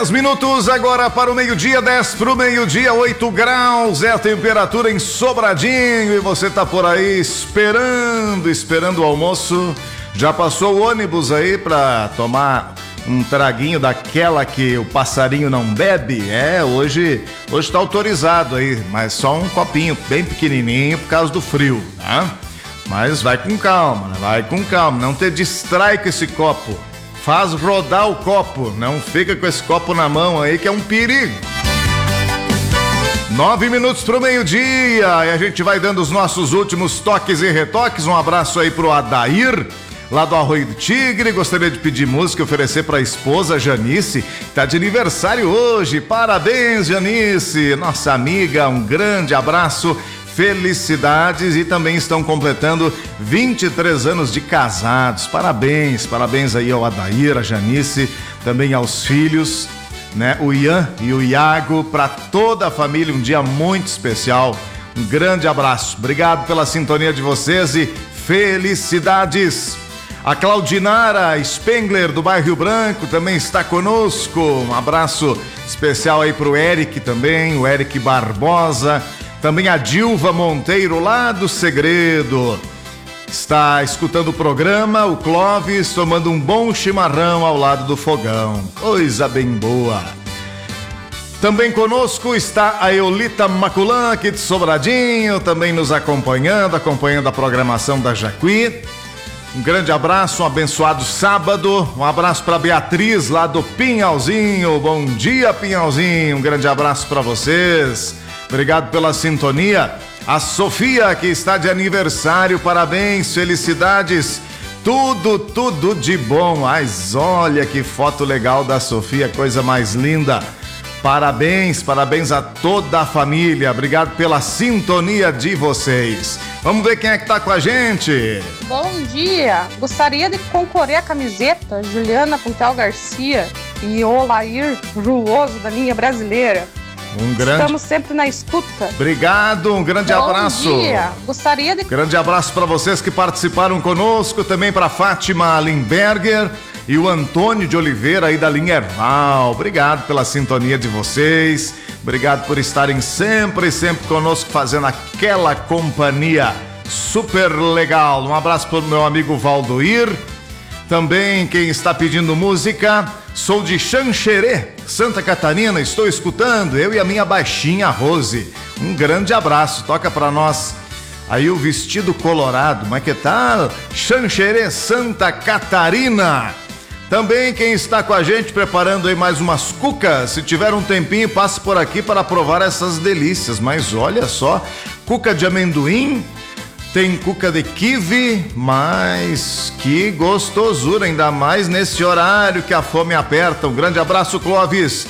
10 minutos agora para o meio-dia, 10 para o meio-dia, 8 graus é a temperatura em Sobradinho e você tá por aí esperando o almoço. Já passou o ônibus aí para tomar um traguinho daquela que o passarinho não bebe? Hoje tá autorizado aí, mas só um copinho bem pequenininho por causa do frio, tá? Mas vai com calma, não te distrai com esse copo. Faz rodar o copo, não fica com esse copo na mão aí que é um perigo. 9 minutos pro meio-dia e a gente vai dando os nossos últimos toques e retoques. Um abraço aí pro Adair, lá do Arroio do Tigre. Gostaria de pedir música e oferecer pra esposa Janice, que tá de aniversário hoje. Parabéns, Janice, nossa amiga, um grande abraço. Felicidades, e também estão completando 23 anos de casados. Parabéns aí ao Adair, a Janice, também aos filhos, né? O Ian e o Iago, para toda a família, um dia muito especial. Um grande abraço. Obrigado pela sintonia de vocês e felicidades. A Claudinara Spengler, do bairro Rio Branco, também está conosco. Um abraço especial aí pro Eric também, o Eric Barbosa. Também a Dilva Monteiro, lá do Segredo, está escutando o programa. O Clóvis tomando um bom chimarrão ao lado do fogão. Coisa bem boa. Também conosco está a Eolita Maculan, aqui de Sobradinho, também nos acompanhando a programação da Jacuí. Um grande abraço, um abençoado sábado. Um abraço para Beatriz, lá do Pinhalzinho. Bom dia, Pinhalzinho. Um grande abraço para vocês. Obrigado pela sintonia. A Sofia, que está de aniversário, parabéns, felicidades, tudo de bom. Mas olha que foto legal da Sofia, coisa mais linda. Parabéns a toda a família. Obrigado pela sintonia de vocês. Vamos ver quem é que tá com a gente. Bom dia, gostaria de concorrer à camiseta Juliana Puntel Garcia e Olair Ruoso da linha brasileira. Estamos sempre na escuta. Obrigado, um grande abraço. Bom dia, gostaria de... Grande abraço para vocês que participaram conosco, também para Fátima Limberger e o Antônio de Oliveira aí da linha Erval. Obrigado pela sintonia de vocês, obrigado por estarem sempre conosco, fazendo aquela companhia super legal. Um abraço para o meu amigo Valdoir. Também quem está pedindo música, sou de Xanxerê, Santa Catarina, estou escutando, eu e a minha baixinha Rose. Um grande abraço, toca pra nós aí o Vestido Colorado, mas que tal? Xanxerê, Santa Catarina. Também quem está com a gente preparando aí mais umas cucas, se tiver um tempinho, passe por aqui para provar essas delícias. Mas olha só, cuca de amendoim, tem cuca de kiwi, mas que gostosura, ainda mais nesse horário que a fome aperta. Um grande abraço, Clóvis.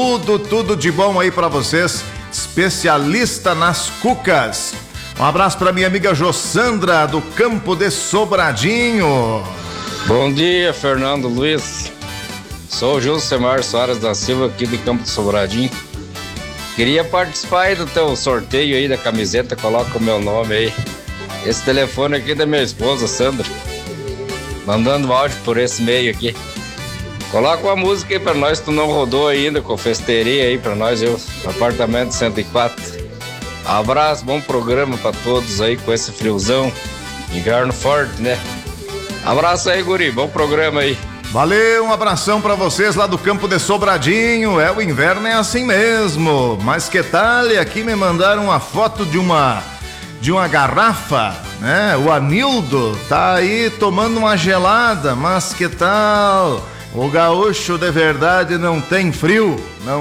Tudo de bom aí pra vocês, especialista nas cucas. Um abraço pra minha amiga Jossandra, do Campo de Sobradinho. Bom dia, Fernando Luiz. Sou o Gilcemar Soares da Silva, aqui de Campo de Sobradinho. Queria participar aí do teu sorteio aí da camiseta, coloca o meu nome aí. Esse telefone aqui é da minha esposa, Sandra, mandando áudio por esse meio aqui. Coloca uma música aí pra nós, tu não rodou ainda, com festeria aí pra nós, eu, apartamento 104. Abraço, bom programa pra todos aí, com esse friozão, inverno forte, né? Abraço aí, guri, bom programa aí. Valeu, um abração pra vocês lá do Campo de Sobradinho. O inverno é assim mesmo, mas que tal? Aqui me mandaram uma foto de uma garrafa, né? O Anildo tá aí tomando uma gelada, mas que tal? O gaúcho de verdade não tem frio.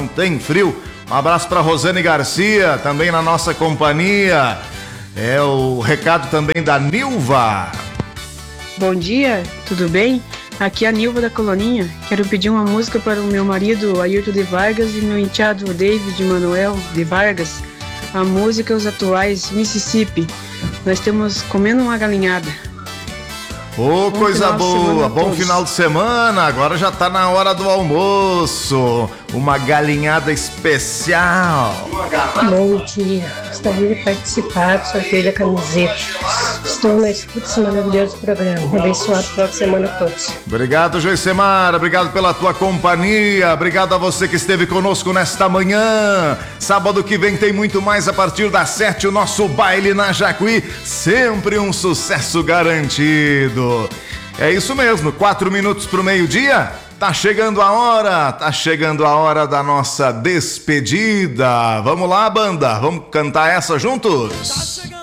Um abraço para Rosane Garcia, também na nossa companhia. É o recado também da Nilva. Bom dia, tudo bem? Aqui é a Nilva da Coloninha. Quero pedir uma música para o meu marido Ayrton de Vargas e meu enteado David Manuel de Vargas. A música Os Atuais, Mississippi. Nós estamos comendo uma galinhada. Ô, coisa boa, bom final de semana, agora já tá na hora do almoço, uma galinhada especial. Bom dia, gostaria de participar do sorteio da camiseta. Estou na escuta desse maravilhoso programa. Abençoado final de semana a todos. Obrigado, Joicemar, obrigado pela tua companhia, obrigado a você que esteve conosco nesta manhã. Sábado que vem tem muito mais a partir das 7, o nosso baile na Jacuí, sempre um sucesso garantido. É isso mesmo, 4 minutos pro meio-dia, tá chegando a hora da nossa despedida. Vamos lá, banda, vamos cantar essa juntos?